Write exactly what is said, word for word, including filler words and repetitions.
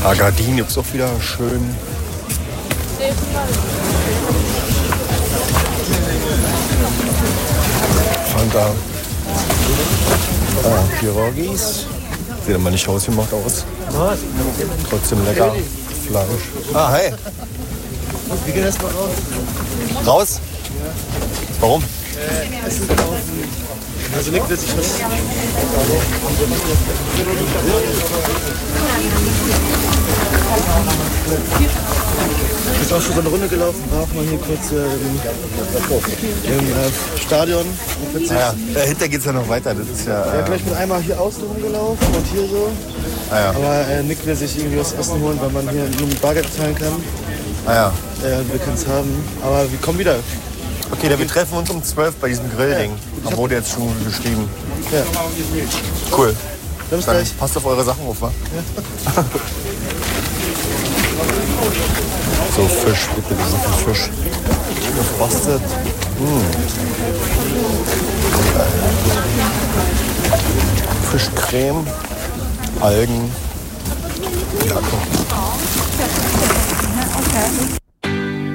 Agadin gibt es auch wieder schön. Fanta. Ah, Pirogis. Sieht aber nicht ausgemacht aus. Trotzdem lecker. Fleisch. Ah, hey. Wie geht das mal raus? Raus? Warum? Äh, Essen kaufen. Also nicht, dass ich was... Ich bin auch schon so eine Runde gelaufen, war auch mal hier kurz äh, im, im äh, Stadion. Ah, ja. Dahinter geht es ja noch weiter. Das ist ja, Ja, äh, gleich bin einmal hier außen rumgelaufen und hier so. ah, ja. Aber äh, Nick will sich irgendwie was Essen holen, weil man hier nur mit Bargeld zahlen kann. Ah, ja. Äh, wir können es haben. Aber wir kommen wieder. Okay, dann wir treffen uns um zwölf bei diesem Grillding. Ja. Da wurde jetzt schon geschrieben. Ja. Cool. Dann bis Dann gleich. passt auf eure Sachen auf, wa? Ja. So, Fisch, bitte, das ist ein Fisch. Gefrostet. Mmh. Fischcreme, Algen. Ja, guck.